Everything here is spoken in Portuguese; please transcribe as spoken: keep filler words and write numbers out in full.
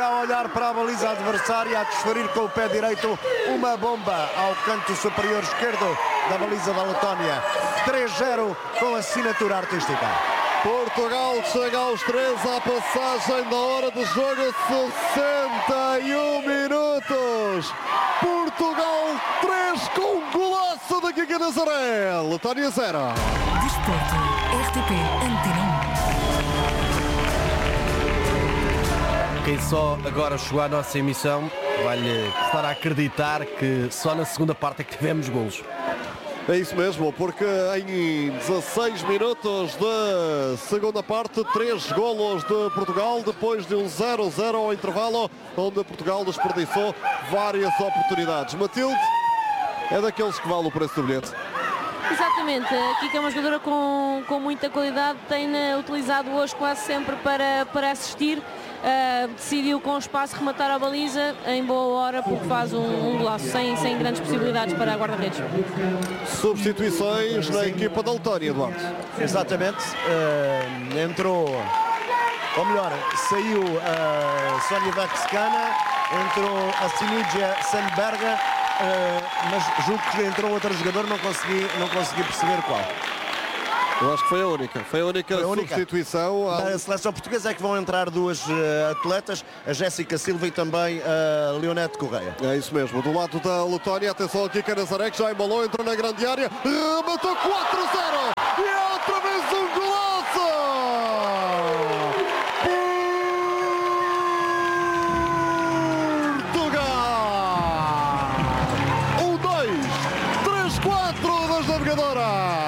Fica a olhar para a baliza adversária, a desferir com o pé direito uma bomba ao canto superior esquerdo da baliza da Letónia. três zero com assinatura artística. Portugal chega aos três à passagem da hora de jogo, sessenta e um minutos. Portugal três com um golaço da Kika Nazaré. Letónia zero. Desporto, R T P Antena um. Quem só agora chegou à nossa emissão vai-lhe estar a acreditar que só na segunda parte é que tivemos golos. É isso mesmo, porque em dezasseis minutos da segunda parte, três golos de Portugal, depois de um zero zero ao intervalo, onde Portugal desperdiçou várias oportunidades. Matilde é daqueles que vale o preço do bilhete. Exatamente, aqui que é uma jogadora com, com muita qualidade, tem utilizado hoje quase sempre para, para assistir. Uh, decidiu com espaço rematar a baliza em boa hora, porque faz um, um golaço sem, sem grandes possibilidades para a guarda-redes. Substituições na equipa da Letónia, Eduardo. Exatamente, uh, entrou, ou melhor, saiu a Sónia Vaxcana, entrou a Sinidja Sandberga, uh, mas julgo que entrou outro jogador, não consegui, não consegui perceber qual. Eu acho que foi a única, foi a única, foi a única. substituição. Na seleção portuguesa é que vão entrar duas uh, atletas, a Jéssica Silva e também a Leonete Correia. É isso mesmo, do lado da Letónia, atenção aqui Canazaré, que já embalou, entrou na grande área, rematou quatro zero e outra vez um golaço! Portugal! Um, dois, três, quatro das navegadoras!